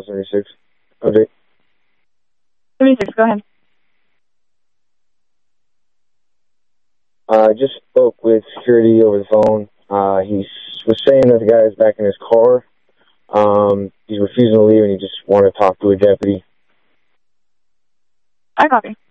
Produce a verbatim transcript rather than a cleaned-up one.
seventy-six. Update. seventy-six, go ahead. I uh, just spoke with security over the phone. Uh, he was saying that the guy is back in his car. Um, he's refusing to leave, and he just wanted to talk to a deputy. I copy.